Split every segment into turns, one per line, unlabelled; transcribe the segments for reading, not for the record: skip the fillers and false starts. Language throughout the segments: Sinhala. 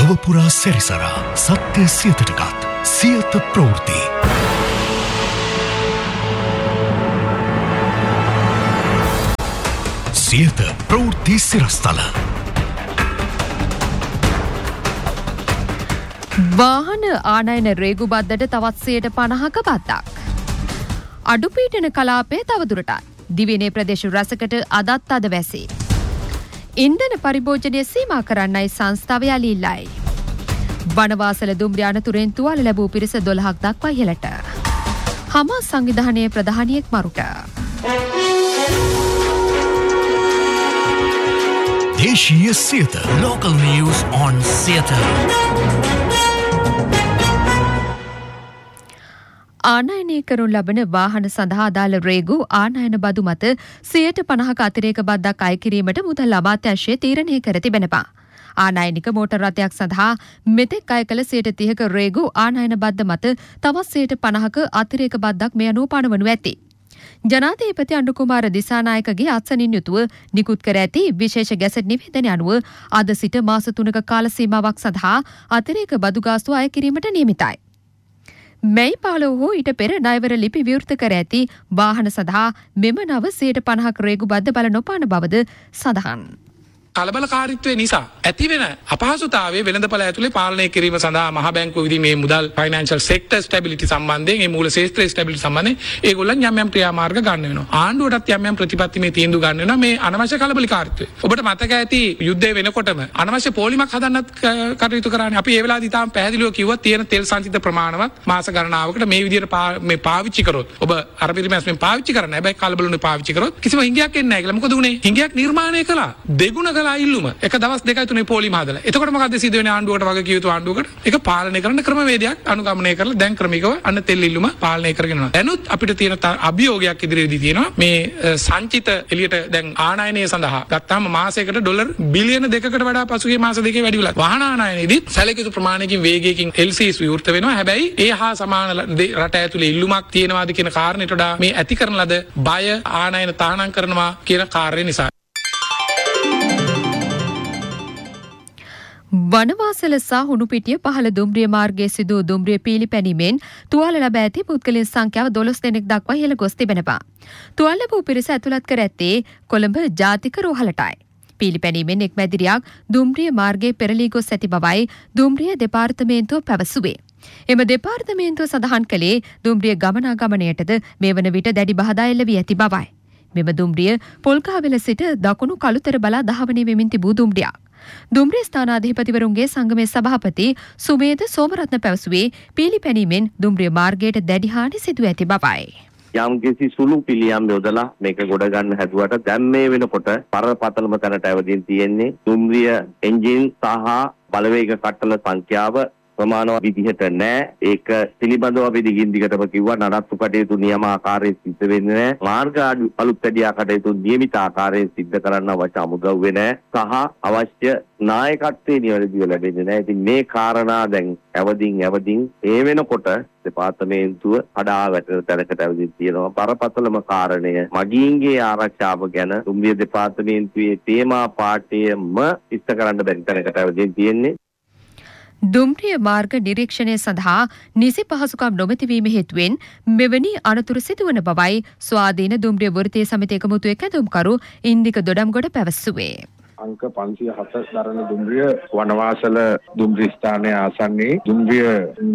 ලොවපුරා සැරිසරා සත්‍ය සියතටගත් සියත ප්‍රවෘත්ති. සියත ප්‍රවෘත්ති සිරස්තල.
වාහන ආනයන රේගු බද්දට තවත් 50ක බද්දක්. අඩුපීටන කලාපයේ තවදුරටත් දිවයිනේ ප්‍රදේශ රසකට අදත් අද වැසේ. ඉන්ධන පරිභෝජනය සීමා කරන්නයි සංස්ථාව යලීල්ලයි. වනවාසල දුම්රිය අනතුරෙන් තුවාල ලැබූ පිරිස 12ක් දක්වා ඉහළට. හමාස් සංවිධානයේ ප්‍රධානියෙක් මරුට.
දේශීය Siyatha local news on Siyatha.
ආනයනය කරනු ලබන වාහන සඳහා අදාළ රේගු ආනයන බදු මත 50ක අතිරේක බද්දක් අය කිරීමට මුදල් අමාත්‍යාංශය තීරණය කර තිබෙනවා. ආනයනික මෝටර් රථයක් සඳහා මෙතෙක් අය කළ 30ක රේගු ආනයන බද්ද මත තවත් 50ක අතිරේක බද්දක් මේ අනුව පනවනු ඇති. ජනාධිපති අනුර කුමාර දිසානායකගේ අත්සනින් යුතුව නිකුත් කර ඇති විශේෂ ගැසට් නිවේදනය අනුව අද සිට මාස 3ක කාල සීමාවක් සඳහා අතිරේක බදු ගාස්තු අය කිරීමට නියමිතයි. මැයි 15 හෝ ඊට පෙර ණයවර ලිපි විවෘත කර ඇති වාහන සඳහා මෙම නව 50ක රේගු බද්ද බල නොපාන බවද සඳහන්.
කලබලකාරීත්වය නිසා ඇතිවෙන අපහසුතාවය වෙළඳපළ ඇතුලේ පාලනය කිරීම සඳහා මහ බැංකුව විදි මේ මුදල් ෆයිනෑන්ෂල් සෙක්ටර් ස්ටැබිලිටි සම්බන්ධයෙන් මේ මූල ශාස්ත්‍රීය ස්ටැබිලිටි සම්බන්ධයෙන් ඒගොල්ලන් යම් ක්‍රියාමාර්ග ගන්න වෙනවා. ආණ්ඩුවටත් යම් ප්‍රතිපත්ති මේ තීන්දුව ගන්න වෙනවා මේ අනවශ්‍ය කලබලකාරීත්වය. ඔබට මතක ඇති යුද්ධය වෙනකොටම අනවශ්‍ය පොලිමක් හදන්නත් කටයුතු කරන්නේ. අපි ඒ වෙලාවදී තාම පැහැදිලිව කිව්වා තියෙන තෙල් සංචිත ප්‍රමාණවත් මාස ගණනාවකට මේ විදිහට මේ පාවිච්චි කරොත් ඔබ අර පිරිමැස්මෙන් පාවිච්චි කරන්න. හැබැයි කලබලුනේ පාවිච්චි කරොත් කිසිම හිඟයක් එන්නේ නැහැ කියලා. මොකද උනේ? හිඟයක් නිර්මාණය කළා. දෙගුණ කළා ඉල්ලුම. එක දවස් දෙකයි තුනේ පොලිම හදලා. එතකොට මොකද සිද්ධ වෙන්නේ ආණ්ඩුවට වගේ කිය යුතු ආණ්ඩුවකට? ඒක පාලනය කරන ක්‍රමවේදයක් අනුගමනය කරලා දැන් ක්‍රමිකව අන්න තෙල් ඉල්ලුම පාලනය කරගෙන යනවා. දැනුත් අපිට තියෙන අභියෝගයක් ඉදිරියේදී තියෙනවා. මේ සංචිත එළියට දැන් ආනයනය සඳහා ගත්තාම මාසයකට ඩොලර් බිලියන 2කට වඩා පසුගිය මාස දෙකේ වැඩි වෙලා. වාහන ආනයනයේදී සැලකිය ප්‍රමාණයකින් වේගයකින් LCs විවෘත වෙනවා. හැබැයි ඒ හා සමාන රට ඇතුලේ ඉල්ලුමක් තියෙනවාද කියන කාරණේට වඩා මේ ඇති කරන ලද බය ආනයන තහනම් කරනවා කියන කාර්යය නිසා.
වනවාසල සහ හුණුපිටිය පහළ දුම්රිය මාර්ගයේ සිදු දුම්රිය පීලිපැනීමෙන් තුවාල ලැබ ඇති පුද්ගලයන් සංඛ්‍යාව 12 දෙනෙක් දක්වා ඉහළ ගොස් තිබෙනවා. තුවාල ලැබූ පිරිස ඇතුළත් කර ඇත්තේ කොළඹ ජාතික රෝහලටයි. පීලිපැනීමෙන් එක් මැදිරියක් දුම්රිය මාර්ගයේ පෙරළී ගොස් ඇති බවයි දුම්රිය දෙපාර්තමේන්තුව පැවසුවේ. එම දෙපාර්තමේන්තුව සඳහන් කළේ දුම්රිය ගමනාගමනයටද මේ වන විට දැඩි බාධා එල්ල වී ඇති බවයි. මෙම දුම්රිය පොල්කාවෙල සිට දකුණු කළුතර බලා දහවනේ වෙමින් තිබූ දුම්රියක්. දුම්රිය ස්ථානාධිපතිවරුන්ගේ සංගමේ සභාපති සුමේද සෝමරත්න පැවසුවේ පීලිපැනීමෙන් දුම්රිය මාර්ගයට දැඩි හානි සිදු ඇති බවයි.
යම්කිසි සුළු පිළියම් යොදලා මේක ගොඩ ගන්න හැදුවට දැන් මේ වෙනකොට පරපතලම තැනට ඇවිදින් තියෙන්නේ දුම්රිය එන්ජින් සහ බලවේග කට්ටල සංඛ්‍යාව ප්‍රමාණවත් විදිහට නැහැ. ඒක පිළිබඳව අපි දිගින් දිගටම කිව්වා නඩත්තු කටයුතු නියම ආකාරයෙන් සිද්ධ වෙන්නේ නැහැ. මාර්ග අලුත් වැඩියා කටයුතු නියමිත ආකාරයෙන් සිද්ධ කරන්න අවශ්‍ය අමුද්‍රව්‍ය නැහැ. සහ අවශ්‍ය නායකත්වයේ නිවැරදිව ලැබෙන්නේ නැහැ. ඉතින් මේ කාරණා දැන් ඇවදින් ඒ වෙනකොට දෙපාර්තමේන්තුව කඩා වැටෙන තැනකට ඇවිදින් තියෙනවා. බරපතලම කාරණය මගීන්ගේ ආරක්ෂාව ගැන දුම්රිය දෙපාර්තමේන්තුවේ තේමා පාඨයම ඉස්ත කරන්න බැරි තැනකට ඇවිදින් තියෙන්නේ.
දුම්රිය මාර්ග නිරීක්ෂණය සඳහා නිසි පහසුකම් නොමැතිවීම හේතුවෙන් මෙවැනි අනතුරු සිදුවන බවයි ස්වාධීන දුම්රිය වෘත්තීය සමිති එකමුතුවේ කැඳවුම්කරු ඉන්දික දොඩම්ගොඩ පැවසුවේ.
අංක 507 දරන දුම්රිය වනවාසල දුම්රිය ස්ථානයේ ආසන්නයේ දුම්රිය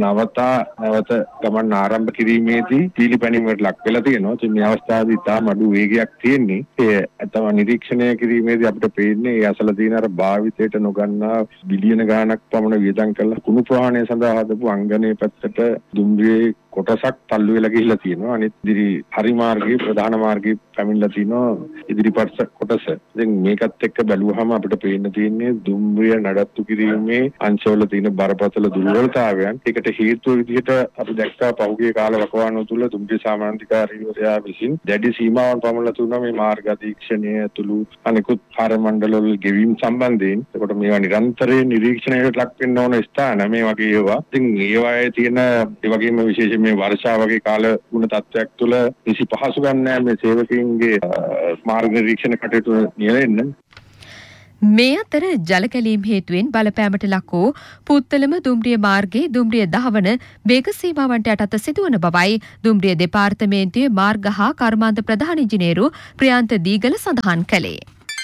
නැවත ගමන් ආරම්භ කිරීමේදී පීලිපැනීමකට ලක් වෙලා තියෙනවා. ඉතින් මේ අවස්ථාවේදී තාම අඩු වේගයක් තියෙන්නේ. ඒ අතම නිරීක්ෂණය කිරීමේදී අපිට පේන්නේ ඒ අසල තියෙන අර භාවිතයට නොගන්නා බිලියන ගාණක් පමණ වියදම් කරලා කුණු ප්‍රවාහනය සඳහා හදපු අංගනයේ පැත්තට දුම්රියේ කොටසක් තල්ලු වෙලා ගිහිල්ලා තියෙනවා. අනිත් ඉදිරි හරි මාර්ගයේ ප්‍රධාන මාර්ගයේ පැමිණලා තිනවා ඉදිරිපත් කොටස. ඉතින් මේකත් එක්ක බැලුවහම අපිට පේන්න තියෙන්නේ දුම්රිය නඩත්තු කිරීමේ අංශවල තියෙන බරපතල දුර්වලතාවයන්. ඒකට හේතුව විදිහට අපි දැක්කා පහුගිය කාල වකවානුව තුළ දුම්රිය සාමාන්‍යධිකාරීවරයා විසින් දැඩි සීමාවන් පමණලා තුන මේ මාර්ග අධීක්ෂණය ඇතුළු අනිකුත් කාර්ය මණ්ඩලවල ගෙවීම් සම්බන්ධයෙන්. ඒකට මේවා නිරන්තරයෙන් නිරීක්ෂණයකට ලක් වෙන්න ඕන ස්ථාන මේ වගේ ඒවා. ඉතින් ඒවායේ තියෙන ඒ වගේම විශේෂයෙන් මේ වර්ෂා වගේ කාල ගුණ තත්ත්වයක් තුළ නිසි පහසුකම් නැහැ මේ සේවකයන්ගේ මාර්ග නිරීක්ෂණ කටයුතු නියැලෙන්න.
මේ අතර ජලකැලීම් හේතුවෙන් බලපෑමට ලක් වූ පුත්තලම දුම්රිය මාර්ගයේ දුම්රිය දහවන වේග සීමාවන්ට යටත සිදුවන බවයි දුම්රිය දෙපාර්තමේන්තුවේ මාර්ග හා කර්මාන්ත ප්‍රධාන ඉංජිනේරු ප්‍රියාන්ත දීගල සඳහන් කළේ.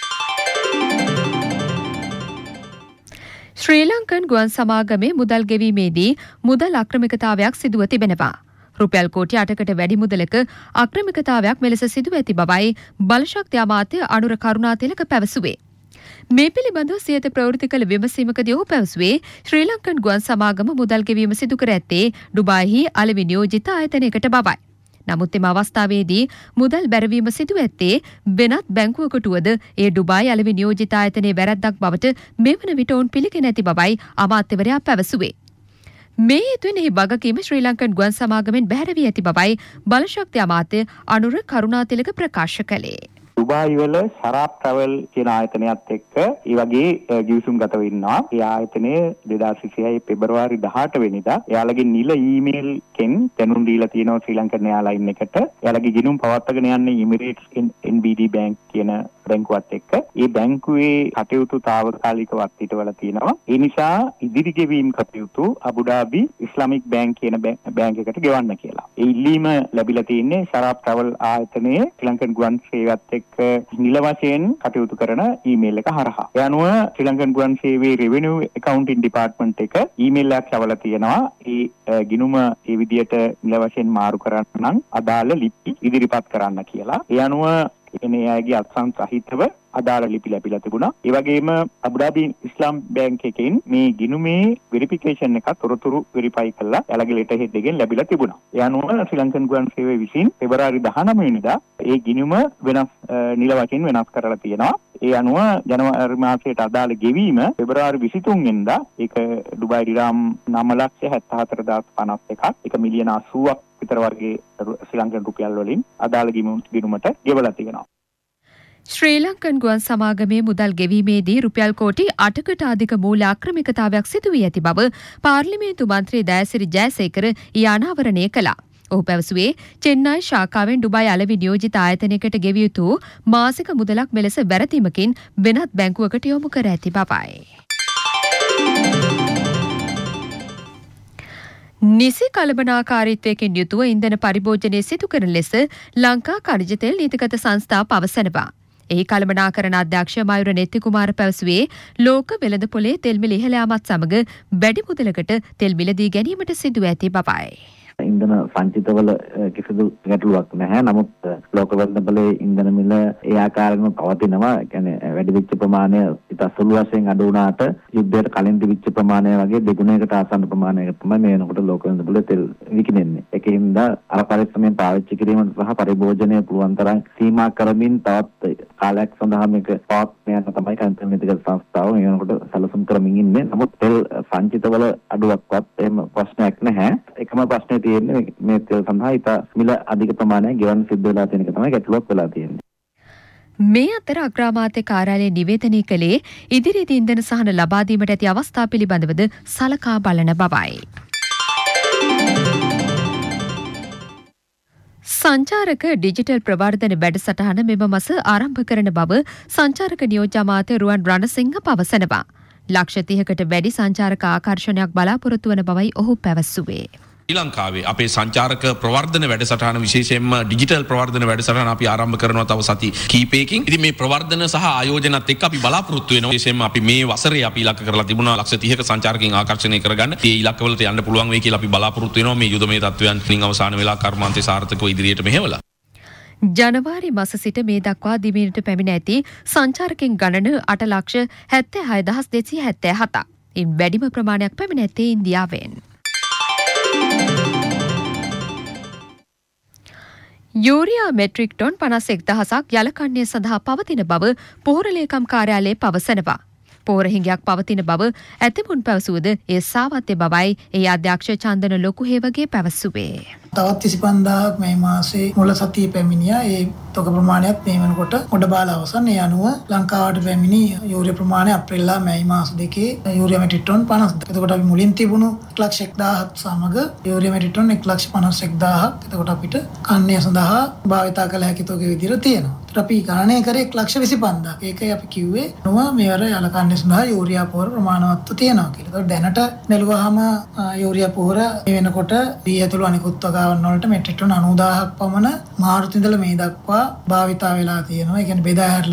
ශ්‍රී ලංකන් ගුවන් සමාගමේ මුදල් ගෙවීමේදී මුදල් අක්‍රමිකතාවයක් සිදුව තිබෙනවා. රුපියල් කෝටි 8කට වැඩි මුදලක අක්‍රමිකතාවයක් මෙලෙස සිදුව ඇති බවයි බලශක්ති අමාත්‍ය අනුර කරුණාතිලක පැවසුවේ. මේ පිළිබඳව සියත ප්‍රවෘත්ති කළ විමසීමකදී ඔහු පැවසුවේ ශ්‍රී ලංකන් ගුවන් සමාගම මුදල් ගෙවීම සිදු කර ඇත්තේ ඩුබායිහි අලෙවි නියෝජිත ආයතනයකට බවයි. නමුත් එම අවස්ථාවේදී මුදල් බැරවීම සිදු ඇත්තේ වෙනත් බැංකුවකට වුවද ඒ ඩුබායි අලෙවි නියෝජිත ආයතනයේ වැරැද්දක් බවට මෙවන විට ඔවුන් පිළිගෙන ඇති බවයි අමාත්‍යවරයා පැවසුවේ. මේ හේතුවෙන් එහි වගකීම ශ්‍රී ලංකන් ගුවන් සමාගමෙන් බැහැර වී ඇති බවයි බලශක්ති අමාත්‍ය අනුර කරුණාතිලක ප්‍රකාශ කළේ.
දුබායි වල සරාප් ට්‍රැවල් කියන ආයතනයත් එක්ක ඒ වගේ ගිවිසුම් ගතව ඉන්නවා. ඒ ආයතනය 2026 පෙබරවාරි 18 වෙනිදා එයාලගේ නිල ඊමේල් කෙන් දැනුම් දීලා තියෙනවා ශ්‍රී ලංකන් එයාලයින් එකට. එයාලගේ ගිණුම් පවත්වාගෙන යන්නේ ඉමිරේට්ස් NBD බැංක් කියන බැංකුවත් එක්ක. ඒ බැංකුවේ කටයුතු తాවකාලිකව අත්හිටවලා තියෙනවා. ඒ නිසා ඉදිරි ගෙවීම් කටයුතු අබුඩාබි ඉස්ලාමික් බැංක් කියන බැංකයකට ගෙවන්න කියලා. ඒ ඉල්ලීම ලැබිලා තියෙන්නේ සරාප් ට්‍රැවල් ආයතනයේ ශ්‍රී ලංකන් ගුවන් සේවයත් එක්ක නිල වශයෙන් කටයුතු කරන ඊමේල් එක හරහා. ඒ අනුව ශ්‍රී ලංකන් ගුවන් සේවයේ රෙවෙනියු ඇකවුන්ටින් ඩිපාර්ට්මන්ට් එක ඊමේල් එකක් යවලා තියෙනවා. ඒ ගිණුම ඒ විදියට නිල වශයෙන් මාරු කරන්න නම් අදාළ ලිපි ඉදිරිපත් කරන්න කියලා. ඒ අනුව එනේ අයගේ අත්සන් සහිතව අදාළ ලිපි ලැබිලා තිබුණා. ඒ වගේම අබුඩාබි ඉස්ලාම් බැංක් එකෙන් මේ ගිණුමේ වෙරිෆිකේෂන් එක තොරතුරු වෙරිෆයි කළා. එයාලගේ ලෙටර් හෙඩ් එකෙන් ලැබිලා තිබුණා. ඒ අනුව ශ්‍රී ලංකන් ගුවන් සේවය විසින් පෙබරවාරි 19 වෙනිදා ඒ ගිණුම වෙනස් නිල වශයෙන් වෙනස් කරලා තියෙනවා. ඒ අනුව ජනවාරි මාසයට අදාළ ගෙවීම පෙබරවාරි 23 වෙනිදා ඒක ඩුබායි ඩිරාම් 9,74,051ක් 1 මිලියන 80ක් විතර වර්ගයේ ශ්‍රී ලංකන් රුපියල් වලින් අදාළ ගිණුමට ගෙවලා තියෙනවා.
ශ්‍රී ලංකන් ගුවන් සමාගමේ මුදල් ගෙවීමේදී රුපියල් කෝටි 8කට අධික මූල්‍ය අක්‍රමිකතාවයක් සිදු වී ඇති බව පාර්ලිමේන්තු මන්ත්‍රී දයාසිරි ජයසේකර අනාවරණය කළා. ඔහු පැවසුවේ චෙන්නයි ශාඛාවෙන් ඩුබායි අලෙවි නියෝජිත ආයතනයකට ගෙවිය යුතු මාසික මුදලක් මෙලෙස වැරදීමකින් වෙනත් බැංකුවකට යොමු කර ඇති බවයි. නිසි කළමනාකාරීත්වයකින් යුතුව ඉන්ධන පරිභෝජනය සිදු කරන ලෙස ලංකා ඛනිජ තෙල් නීතිගත සංස්ථා පවසනවා. එහි කළමනාකරණ අධ්‍යක්ෂ මයුර නෙත්තිකුමාර පැවසුවේ ලෝක වෙළඳ පොලේ තෙල් මිල ඉහළ යාමත් සමග වැඩි මුදලකට තෙල් මිලදී ගැනීමට සිදු ඇති බවයි.
ඉන්ධන සංචිතවල කිසිදු ගැටලුවක් නැහැ. නමුත් ලෝක වෙළඳපොලේ ඉන්ධන මිල ඒ ආකාරයෙන්ම පවතිනවා. ඒ කියන්නේ වැඩි වෙච්ච ප්‍රමාණය ඉතා සුළු වශයෙන් අඩු වුණාට යුද්ධයට කලින් තිබිච්ච ප්‍රමාණය වගේ දෙගුණයකට ආසන්න ප්‍රමාණයකට තමයි මේ වෙනකොට ලෝක වෙළඳපොලේ තෙල් විකිණෙන්නේ. ඒකින්ද අර පරිස්සමෙන් පාවිච්චි කිරීමට සහ පරිභෝජනය පුළුවන් තරම් සීමා කරමින් තවත් කාලයක් සඳහා මේක පවත්වන්න තමයි කන්තර නීතිගත සංස්ථාව මේ වෙනකොට සැලසුම් කරමින් ඉන්නේ. නමුත් තෙල් සංචිතවල අඩුවක්වත් එහෙම ප්‍රශ්නයක් නැහැ. එකම ප්‍රශ්නේ මේ තෙල් සඳහා ඉතා මිල අධික ප්‍රමාණයක් ගෙවන්න සිද්ධ වෙලා තියෙන එක තමයි ගැටලුවක් වෙලා තියෙන්නේ.
මේ අතර අග්‍රාමාත්‍ය කාර්යාලය නිවේදනය කළේ ඉදිරියේදී ඉන්ධන සහන ලබා දීමට ඇති අවස්ථා පිළිබඳවද සලකා බලන බවයි. සංචාරක ඩිජිටල් ප්‍රවර්ධන වැඩසටහන මෙම මාස ආරම්භ කරන බව සංචාරක නියෝජ්‍ය අමාත්‍ය රුවන් රණසිංහ පවසනවා. ලක්ෂ 30කට වැඩි සංචාරක ආකර්ෂණයක් බලාපොරොත්තු වන බවයි ඔහු පැවසුවේ.
ශ්‍රී ලංකාවේ අපේ සංචාරක ප්‍රවර්ධන වැඩසටහන විශේෂයෙන්ම ඩිජිටල් ප්‍රවර්ධන වැඩසටහන අපි ආරම්භ කරනවා තව සති කිහිපයකින්. ඉතින් මේ ප්‍රවර්ධන සහ ආයෝජනත් එක්ක අපි බලාපොරොත්තු වෙනවා. විශේෂයෙන්ම අපි මේ වසරේ අපි ඉලක්ක කරලා තිබුණා ලක්ෂ 30ක සංචාරකයන් ආකර්ෂණය කරගන්න. ඒ ඉලක්කවලට යන්න පුළුවන් වෙයි කියලා අපි බලාපොරොත්තු වෙනවා. මේ යුදමේ තත්ත්වයන් අවසාන වෙලා කර්මාන්තේ සාර්ථකව ඉදිරියට මෙහෙवला.
ජනවාරි මාස සිට මේ දක්වා දිවයිනට පැමිණ ඇති සංචාරකයන් ගණන 8,76,277ක්. ඉන් වැඩිම ප්‍රමාණයක් පැමිණ ඇත්තේ ඉන්දියාවෙන්. යූරියා මෙට්‍රික් ටොන් 51,000ක් යලකන්නේ සඳහා පවතින බව පොහොර ලේකම් කාර්යාලය පවසනවා. පොහොර හිඟයක් පවතින බව ඇතමුන් පැවසුවද ඒ සාවත්‍ය බවයි ඒ අධ්‍යක්ෂ චන්දන ලොකුහේවගේ පැවසුවේ.
තවත් 25000ක් මේ මාසේ මුල සතියේ පැමිණියා. ඒ තොග ප්‍රමාණයත් මේ වෙනකොට ගොඩ බාල අවසන්. ඒ අනුව ලංකාවට පැමිණි යූරියා ප්‍රමාණය අප්‍රේල් මැයි මාස දෙකේ යූරියා මෙට්‍රික් ටන් 50. එතකොට අපි මුලින් තිබුණු 1,10,000ක් සමග යූරියා මෙට්‍රික් ටන් 1,51,000ක්. එතකොට අපිට කන්නේ සඳහා භාවිතා කළ හැකි තොගේ විදිහට තියෙනවා. අපි ගණනය කරේ 1,25,000ක්. ඒකයි අපි කිව්වේ නොව මේවර යලකන්නේ සඳහා යූරියා පොහොර ප්‍රමාණවත්ව තියෙනවා කියලා. ඒතකොට දැනට බැලුවාම යූරියා පොහොර මේ වෙනකොට දී ඇතුළු අනිකුත් වගාවන් වලට මෙට්‍රික් ටන් 90,000ක් පමණ මාර්තු ඉඳලා මේ දක්වා භාවිතා වෙලා තියෙනවා. ඒ කියන්නේ බෙදා හැරලා